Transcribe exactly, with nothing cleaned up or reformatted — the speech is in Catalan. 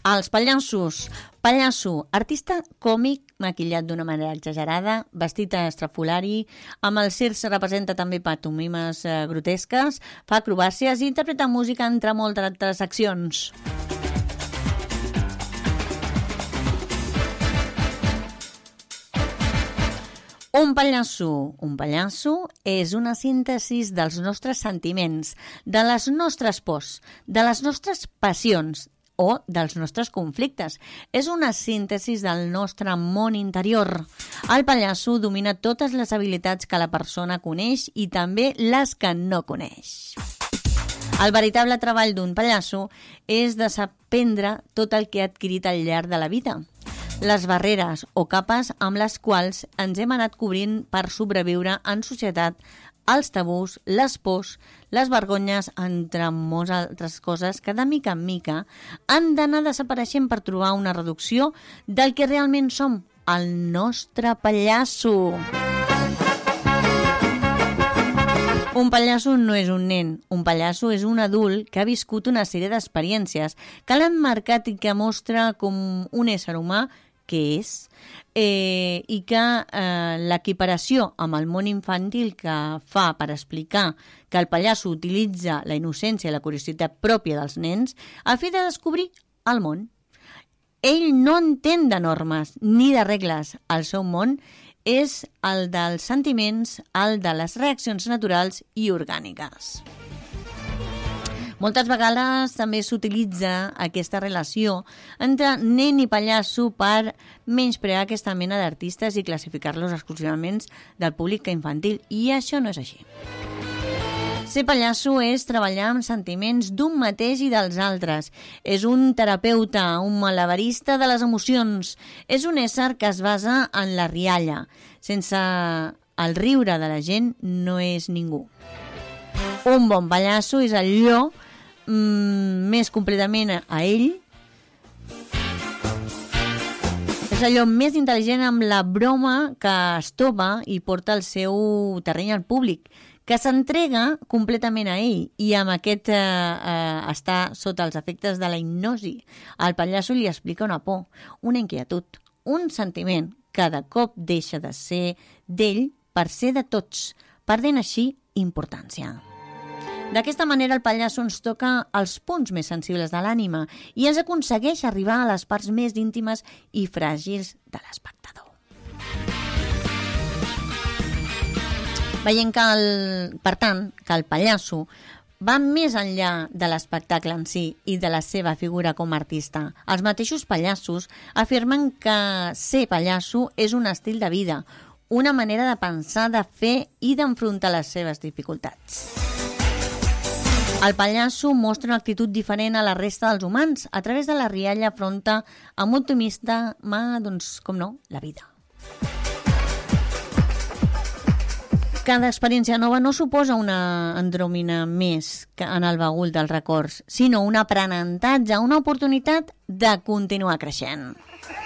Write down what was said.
Els pallassos. Pallasso, artista còmic, maquillat d'una manera exagerada, vestit a estrafolari, amb el circ representa també pantomimes eh, grotesques, fa acrobàcies i interpreta música entre moltes altres accions. Un pallasso. Un pallasso és una síntesi dels nostres sentiments, de les nostres pors, de les nostres passions, o dels nostres conflictes. És una síntesi del nostre món interior. El pallasso domina totes les habilitats que la persona coneix i també les que no coneix. El veritable treball d'un pallasso és desaprendre tot el que ha adquirit al llarg de la vida. Les barreres o capes amb les quals ens hem anat cobrint per sobreviure en societat, els tabús, les pors, les vergonyes, entre moltes altres coses que de mica en mica han d'anar desapareixent per trobar una reducció del que realment som, el nostre pallasso. Un pallasso no és un nen, un pallasso és un adult que ha viscut una sèrie d'experiències que l'han marcat i que mostra com un ésser humà que és, eh, i que eh, l'equiparació amb el món infantil que fa per explicar que el pallasso utilitza la innocència i la curiositat pròpia dels nens a fi de descobrir el món. Ell no entén de normes ni de regles. El seu món és el dels sentiments, el de les reaccions naturals i orgàniques. Moltes vegades també s'utilitza aquesta relació entre nen i pallasso per menysprear aquesta mena d'artistes i classificar-los exclusivament del públic infantil, i això no és així. Ser pallasso és treballar amb sentiments d'un mateix i dels altres. És un terapeuta, un malabarista de les emocions. És un ésser que es basa en la rialla. Sense el riure de la gent no és ningú. Un bon pallasso és allò mm, més completament a ell. És allò més intel·ligent amb la broma que es topa i porta el seu terreny al públic, que s'entrega completament a ell i amb aquest eh, eh, està sota els efectes de la hipnosi. El pallasso li explica una por, una inquietud, un sentiment que de cop deixa de ser d'ell per ser de tots, perdent així importància. D'aquesta manera el pallasso ens toca els punts més sensibles de l'ànima i ens aconsegueix arribar a les parts més íntimes i fràgils de l'espectador. Veiem que, el, per tant, que el pallasso va més enllà de l'espectacle en si i de la seva figura com a artista. Els mateixos pallassos afirmen que ser pallasso és un estil de vida, una manera de pensar, de fer i d'enfrontar les seves dificultats. El pallasso mostra una actitud diferent a la resta dels humans. A través de la rialla afronta amb optimista, mà, doncs, com no, la vida. Cada experiència nova no suposa una andròmina més que en el bagul dels records, sinó un aprenentatge, una oportunitat de continuar creixent.